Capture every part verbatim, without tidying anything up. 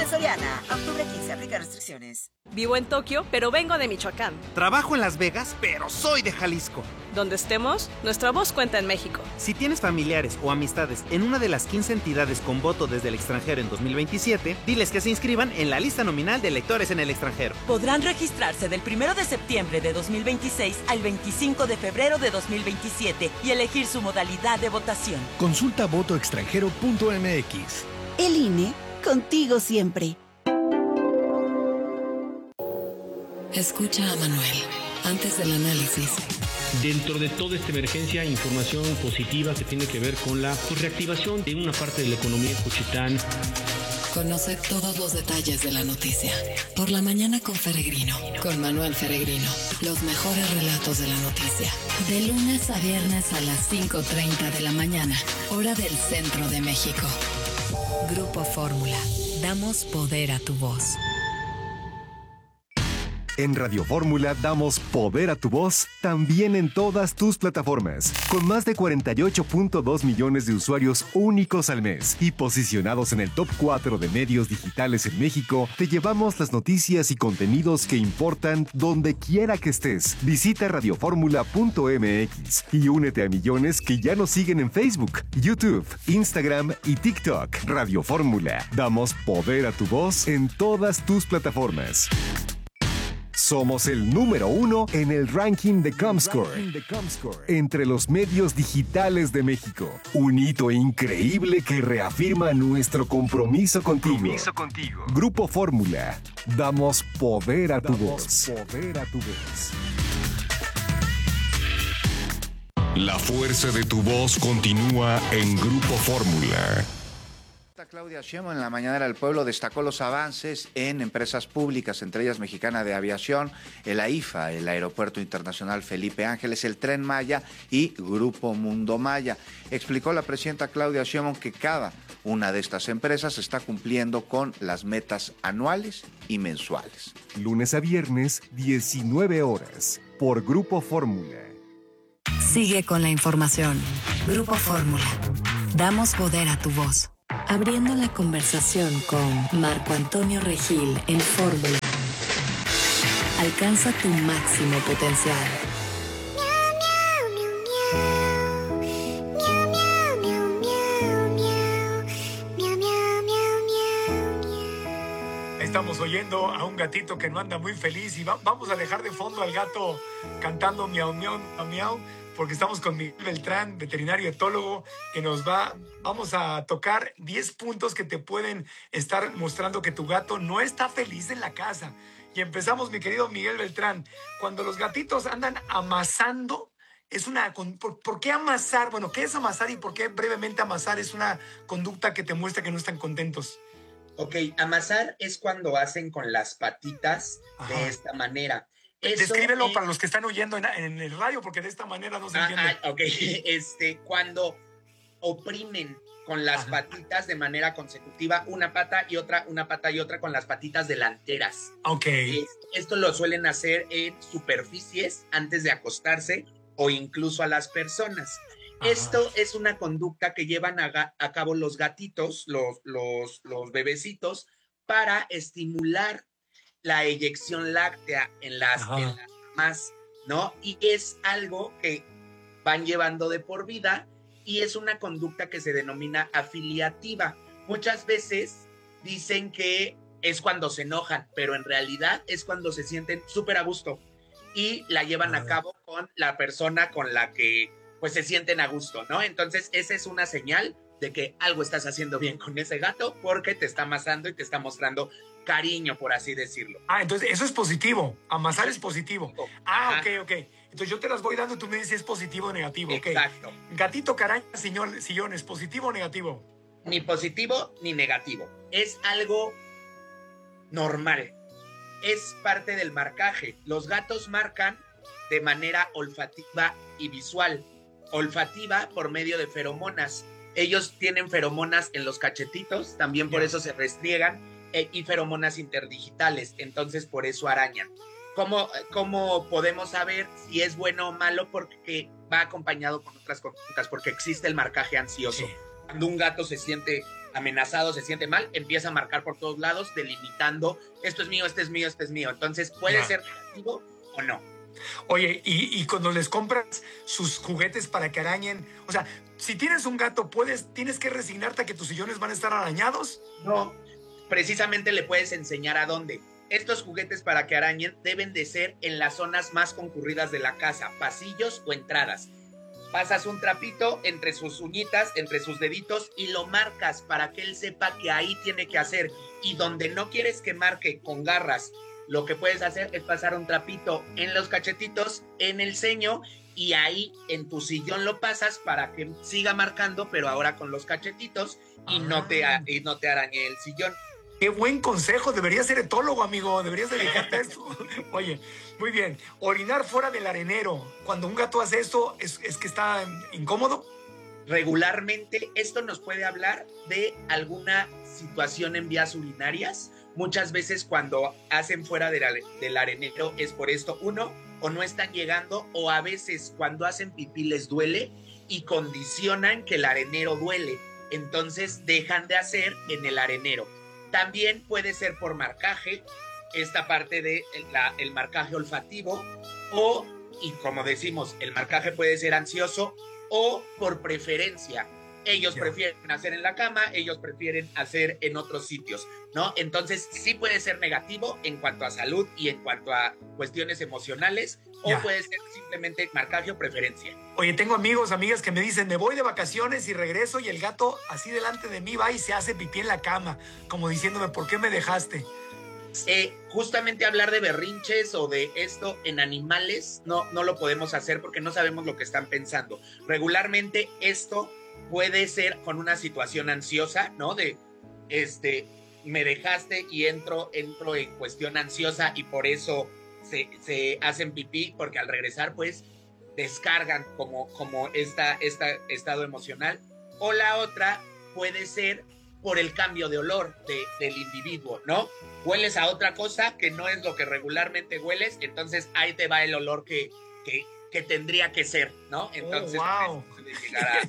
Soriana. Octubre quince, aplica restricciones. Vivo en Tokio, pero vengo de Michoacán. Trabajo en Las Vegas, pero soy de Jalisco. Donde estemos, nuestra voz cuenta en México. Si tienes familiares o amistades en una de las quince entidades con voto desde el extranjero en dos mil veintisiete, diles que se inscriban en la lista nominal de electores en el extranjero. Podrán registrarse del primero de septiembre de dos mil veintiséis al veinticinco de febrero de dos mil veintisiete y elegir su modalidad de votación. Consulta voto extranjero punto m x. El I N E, contigo siempre. Escucha a Manuel antes del análisis. Dentro de toda esta emergencia, información positiva que tiene que ver con la pues, reactivación de una parte de la economía en Juchitán. Conoce todos los detalles de la noticia. Por la mañana con Feregrino, con Manuel Feregrino. Los mejores relatos de la noticia. De lunes a viernes a las cinco treinta de la mañana, hora del centro de México. Grupo Fórmula. Damos poder a tu voz. En Radio Fórmula damos poder a tu voz también en todas tus plataformas. Con más de cuarenta y ocho punto dos millones de usuarios únicos al mes y posicionados en el top cuatro de medios digitales en México, te llevamos las noticias y contenidos que importan donde quiera que estés. Visita radio fórmula punto m x y únete a millones que ya nos siguen en Facebook, YouTube, Instagram y TikTok. Radio Fórmula. Damos poder a tu voz en todas tus plataformas. Somos el número uno en el ranking de Comscore, entre los medios digitales de México. Un hito increíble que reafirma nuestro compromiso contigo. Compromiso contigo. Grupo Fórmula. Damos poder a tu voz. Poder a tu voz. La fuerza de tu voz continúa en Grupo Fórmula. Claudia Sheinbaum en la mañanera del pueblo destacó los avances en empresas públicas, entre ellas Mexicana de Aviación, el A I F A, el Aeropuerto Internacional Felipe Ángeles, el Tren Maya y Grupo Mundo Maya. Explicó la presidenta Claudia Sheinbaum que cada una de estas empresas está cumpliendo con las metas anuales y mensuales. Lunes a viernes, diecinueve horas, por Grupo Fórmula. Sigue con la información. Grupo Fórmula. Damos poder a tu voz. Abriendo la conversación con Marco Antonio Regil en Fórmula. Alcanza tu máximo potencial. Estamos oyendo a un gatito que no anda muy feliz y va, vamos a dejar de fondo al gato cantando miau, miau, miau, miau, porque estamos con Miguel Beltrán, veterinario etólogo, que nos va, vamos a tocar diez puntos que te pueden estar mostrando que tu gato no está feliz en la casa. Y empezamos, mi querido Miguel Beltrán, cuando los gatitos andan amasando, es una, ¿por, ¿por qué amasar? Bueno, ¿qué es amasar y por qué brevemente amasar es una conducta que te muestra que no están contentos? Ok, amasar es cuando hacen con las patitas Ajá. de esta manera. Eso Descríbelo es... para los que están oyendo en, en el radio, porque de esta manera no se ah, entiende. Ah, ok, este, cuando oprimen con las Ajá. patitas de manera consecutiva, una pata y otra, una pata y otra con las patitas delanteras. Ok. Esto, esto lo suelen hacer en superficies antes de acostarse o incluso a las personas. Ajá. Esto es una conducta que llevan a, a cabo los gatitos, los, los, los bebecitos, para estimular la eyección láctea en las, en las mamás, ¿no? Y es algo que van llevando de por vida y es una conducta que se denomina afiliativa. Muchas veces dicen que es cuando se enojan, pero en realidad es cuando se sienten súper a gusto y la llevan a cabo con la persona con la que pues se sienten a gusto, ¿no? Entonces esa es una señal de que algo estás haciendo bien con ese gato porque te está amasando y te está mostrando cariño, por así decirlo. Ah, entonces eso es positivo. Amasar es positivo. Ah, ok, ok. Entonces yo te las voy dando, tú me dices si es positivo o negativo. Exacto. Okay. Gatito caraña, señor, sillones, ¿positivo o negativo? Ni positivo ni negativo. Es algo normal. Es parte del marcaje. Los gatos marcan de manera olfativa y visual. Olfativa por medio de feromonas. Ellos tienen feromonas en los cachetitos, también por eso se restriegan, eh, y feromonas interdigitales, entonces por eso arañan. ¿Cómo, ¿Cómo podemos saber si es bueno o malo? Porque va acompañado con otras conductas, porque existe el marcaje ansioso. Sí. Cuando un gato se siente amenazado, se siente mal, empieza a marcar por todos lados, delimitando, esto es mío, este es mío, este es mío. Entonces puede yeah. ser negativo o no. Oye, y, y cuando les compras sus juguetes para que arañen, o sea, si tienes un gato, ¿puedes, ¿tienes que resignarte a que tus sillones van a estar arañados? No, precisamente le puedes enseñar a dónde. Estos juguetes para que arañen deben de ser en las zonas más concurridas de la casa, pasillos o entradas. Pasas un trapito entre sus uñitas, entre sus deditos y lo marcas para que él sepa que ahí tiene que hacer. Y donde no quieres que marque con garras, lo que puedes hacer es pasar un trapito en los cachetitos, en el ceño, y ahí en tu sillón lo pasas para que siga marcando, pero ahora con los cachetitos y, ah. no, te, y no te arañe el sillón. Qué buen consejo, deberías ser etólogo, amigo, deberías dedicarte a esto. Oye, muy bien, orinar fuera del arenero. Cuando un gato hace esto, ¿es, es que está incómodo? Regularmente, esto nos puede hablar de alguna situación en vías urinarias. Muchas veces cuando hacen fuera del, del arenero es por esto. Uno, o no están llegando, o a veces cuando hacen pipí les duele y condicionan que el arenero duele. Entonces dejan de hacer en el arenero. También puede ser por marcaje, esta parte de la, el marcaje olfativo, o, y como decimos, el marcaje puede ser ansioso o por preferencia. Ellos yeah. prefieren hacer en la cama, ellos prefieren hacer en otros sitios, ¿no? Entonces sí puede ser negativo en cuanto a salud y en cuanto a cuestiones emocionales, o yeah. puede ser simplemente marcaje o preferencia. Oye, tengo amigos, amigas que me dicen, me voy de vacaciones y regreso y el gato así delante de mí va y se hace pipí en la cama, como diciéndome, ¿por qué me dejaste? Eh, justamente hablar de berrinches o de esto en animales no, no lo podemos hacer porque no sabemos lo que están pensando. Regularmente esto puede ser con una situación ansiosa, ¿no? De, este, me dejaste y entro, entro en cuestión ansiosa y por eso se, se hacen pipí, porque al regresar, pues, descargan como, como esta, esta estado emocional. O la otra puede ser por el cambio de olor de, del individuo, ¿no? Hueles a otra cosa que no es lo que regularmente hueles, entonces ahí te va el olor que, que, que tendría que ser, ¿no? Entonces, oh, wow. puede llegar a...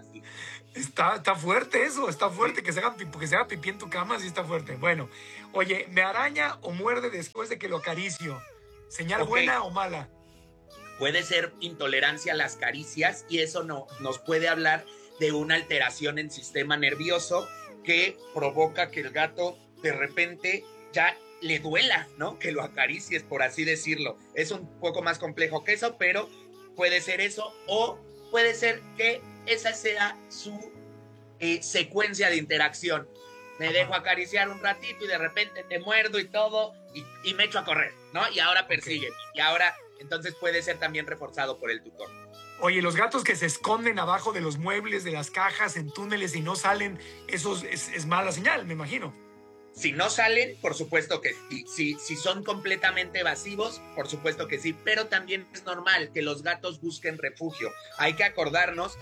Está, está fuerte eso, está fuerte, sí. que, se haga, que se haga pipí en tu cama, sí está fuerte. Bueno, oye, ¿me araña o muerde después de que lo acaricio? ¿Señal okay. buena o mala? Puede ser intolerancia a las caricias y eso no, nos puede hablar de una alteración en sistema nervioso que provoca que el gato de repente ya le duela, ¿no? Que lo acaricies, por así decirlo. Es un poco más complejo que eso, pero puede ser eso, o puede ser que esa sea su eh, secuencia de interacción. Me Ajá. dejo acariciar un ratito y de repente te muerdo y todo y, y me echo a correr, ¿no? Y ahora persiguen. Okay. Y ahora, entonces puede ser también reforzado por el tutor. Oye, los gatos que se esconden abajo de los muebles, de las cajas, en túneles y no salen, eso es, es mala señal, me imagino. Si no salen, por supuesto que sí. Si, si son completamente evasivos, por supuesto que sí. Pero también es normal que los gatos busquen refugio. Hay que acordarnos,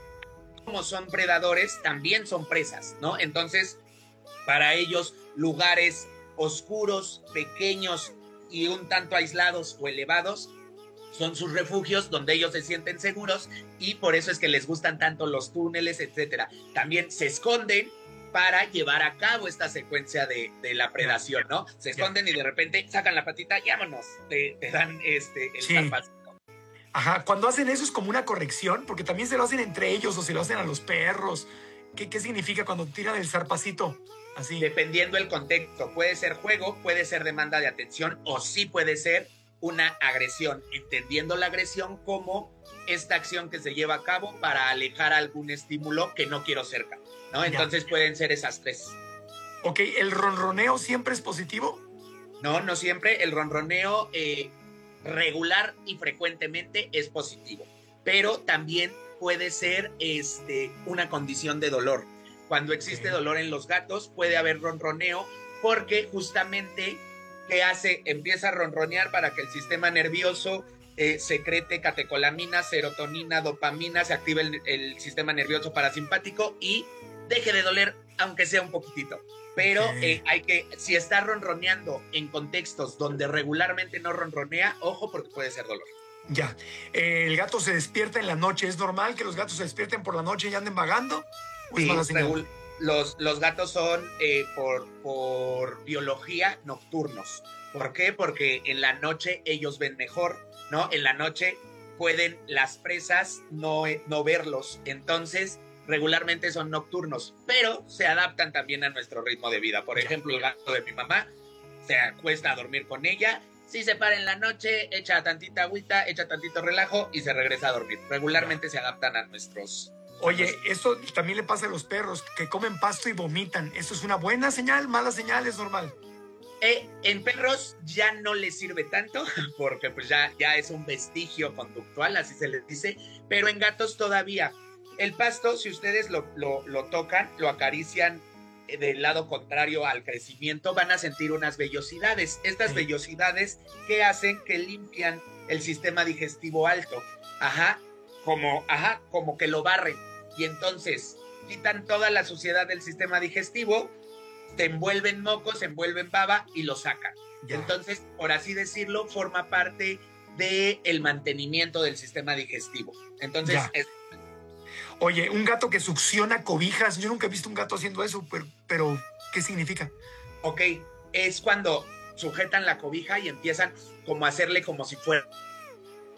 como son predadores, también son presas, ¿no? Entonces, para ellos, lugares oscuros, pequeños y un tanto aislados o elevados son sus refugios donde ellos se sienten seguros y por eso es que les gustan tanto los túneles, etcétera. También se esconden para llevar a cabo esta secuencia de, de la predación, ¿no? Se esconden y de repente sacan la patita y vámonos, te, te dan este, el sí. zarpacito. Ajá, cuando hacen eso es como una corrección, porque también se lo hacen entre ellos o se lo hacen a los perros. ¿Qué, qué significa cuando tiran el zarpacito? Así. Dependiendo del contexto, puede ser juego, puede ser demanda de atención o sí puede ser una agresión, entendiendo la agresión como esta acción que se lleva a cabo para alejar algún estímulo que no quiero cerca, ¿no? Entonces ya. pueden ser esas tres. Ok, ¿el ronroneo siempre es positivo? No, no siempre. El ronroneo eh, regular y frecuentemente es positivo, pero también puede ser este, una condición de dolor. Cuando existe dolor en los gatos puede haber ronroneo porque justamente ¿qué hace? Empieza a ronronear para que el sistema nervioso eh, secrete catecolamina, serotonina, dopamina, se active el, el sistema nervioso parasimpático y deje de doler, aunque sea un poquitito. Pero okay. eh, hay que, si está ronroneando en contextos donde regularmente no ronronea, ojo porque puede ser dolor. Ya, eh, el gato se despierta en la noche. ¿Es normal que los gatos se despierten por la noche y anden vagando? Sí, regul- los, los gatos son eh, por, por biología nocturnos. ¿Por qué? Porque en la noche ellos ven mejor, ¿no? En la noche pueden las presas no, no verlos. Entonces, regularmente son nocturnos, pero se adaptan también a nuestro ritmo de vida. Por ejemplo, el gato de mi mamá se acuesta a dormir con ella. Si se para en la noche, echa tantita agüita, echa tantito relajo y se regresa a dormir. Regularmente se adaptan a nuestros... Oye, esto también le pasa a los perros, que comen pasto y vomitan. ¿Esto es una buena señal, mala señal, es normal? Eh, en perros ya no les sirve tanto, porque pues ya, ya es un vestigio conductual, así se les dice, pero en gatos todavía. El pasto, si ustedes lo, lo, lo tocan, lo acarician del lado contrario al crecimiento, van a sentir unas vellosidades. Estas sí. vellosidades que hacen que limpian el sistema digestivo alto. Ajá, como, ajá, como que lo barren. Y entonces quitan toda la suciedad del sistema digestivo, se envuelven mocos, se envuelven baba y lo sacan. Ya. Entonces, por así decirlo, forma parte del mantenimiento del sistema digestivo. Entonces, es... Oye, un gato que succiona cobijas, yo nunca he visto un gato haciendo eso, pero, pero ¿qué significa? Ok, es cuando sujetan la cobija y empiezan como a hacerle como si fuera